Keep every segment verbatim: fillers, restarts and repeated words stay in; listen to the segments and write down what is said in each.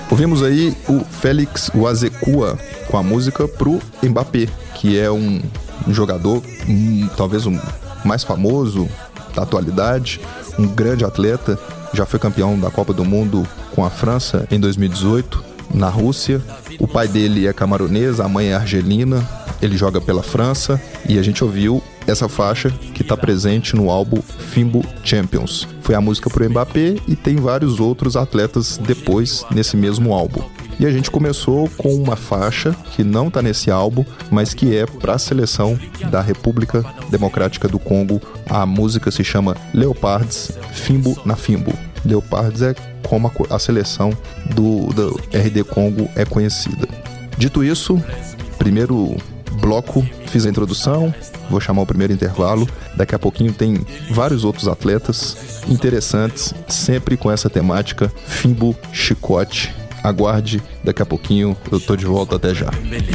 Ouvimos aí o Félix Uazekua com a música pro Mbappé, que é um jogador, um, talvez o mais famoso da atualidade, um grande atleta, já foi campeão da Copa do Mundo com a França em dois mil e dezoito, na Rússia. O pai dele é camaronês, a mãe é argelina, ele joga pela França e a gente ouviu essa faixa que está presente no álbum Fimbo Champions. Foi a música pro Mbappé e tem vários outros atletas depois nesse mesmo álbum. E a gente começou com uma faixa que não está nesse álbum, mas que é para a seleção da República Democrática do Congo. A música se chama Leopards Fimbo na Fimbo. Leopards é como a, a seleção do, do R D Congo é conhecida. Dito isso, primeiro bloco, fiz a introdução, vou chamar o primeiro intervalo. Daqui a pouquinho tem vários outros atletas interessantes, sempre com essa temática Fimbo Chicote. Aguarde, daqui a pouquinho eu tô de volta, até já.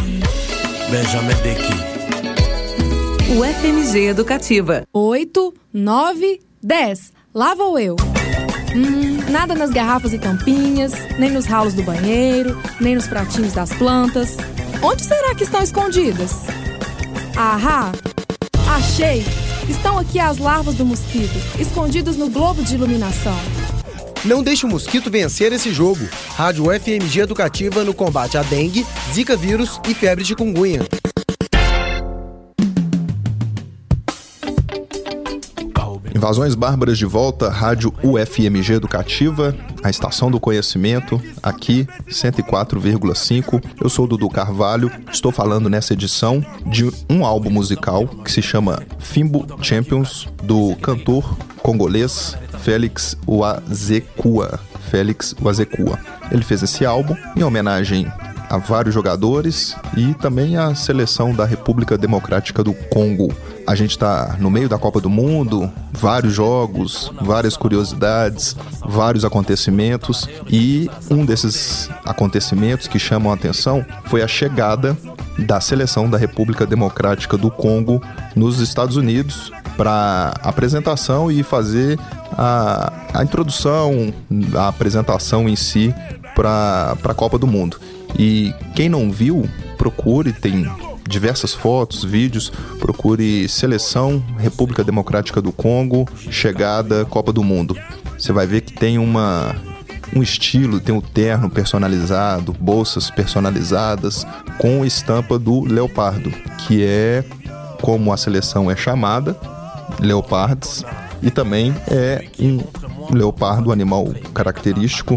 O F M G Educativa. oito, nove, dez. Lá vou eu. Hum, nada nas garrafas e tampinhas, nem nos ralos do banheiro, nem nos pratinhos das plantas. Onde será que estão escondidas? Ahá! Achei! Estão aqui as larvas do mosquito, escondidas no globo de iluminação. Não deixe o mosquito vencer esse jogo. Rádio F M G Educativa no combate à dengue, zika vírus e febre de chikungunya. Invasões Bárbaras de volta, Rádio U F M G Educativa, a estação do conhecimento, aqui cento e quatro vírgula cinco. Eu sou o Dudu Carvalho, estou falando nessa edição de um álbum musical que se chama Fimbo Champions, do cantor congolês Félix Uazekua. Félix Uazekua. Ele fez esse álbum em homenagem a vários jogadores e também à seleção da República Democrática do Congo. A gente está no meio da Copa do Mundo, vários jogos, várias curiosidades, vários acontecimentos, e um desses acontecimentos que chamam a atenção foi a chegada da seleção da República Democrática do Congo nos Estados Unidos para apresentação e fazer a, a introdução, a apresentação em si para a Copa do Mundo. E quem não viu, procure, tem diversas fotos, vídeos, procure Seleção República Democrática do Congo, chegada Copa do Mundo. Você vai ver que tem uma, um estilo, tem um terno personalizado, bolsas personalizadas com estampa do leopardo, que é como a seleção é chamada, Leopards, e também é um leopardo, um animal característico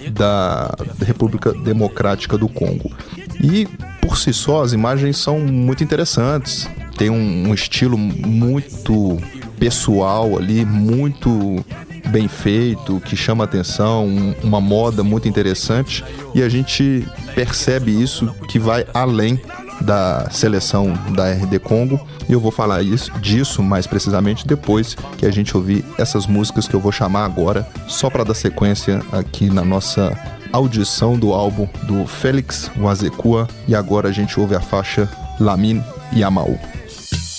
da República Democrática do Congo. E por si só as imagens são muito interessantes, tem um, um estilo muito pessoal ali, muito bem feito, que chama atenção, um, uma moda muito interessante, e a gente percebe isso que vai além da seleção da R D Congo, e eu vou falar isso, disso mais precisamente depois que a gente ouvir essas músicas que eu vou chamar agora, só para dar sequência aqui na nossa audição do álbum do Félix Uazekua. E agora a gente ouve a faixa Lamine Yamal.